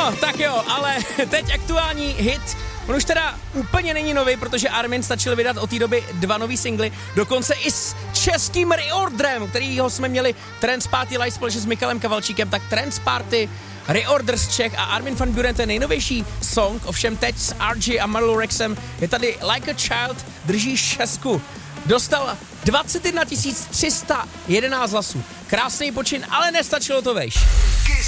No, tak jo, ale teď aktuální hit. On už teda úplně není nový, protože Armin stačil vydat od té doby 2 nový singly, dokonce i s českým reorderem, kterýho jsme měli Trance Party live společně s Michalem Kavalčíkem, tak Trance Party, reorder z Čech a Armin van Buuren, ten nejnovější song, ovšem teď s RG a Marlou Rexem je tady Like a Child, drží 6. Dostal 21 311 hlasů. Krásný počin, ale nestačilo to vejš.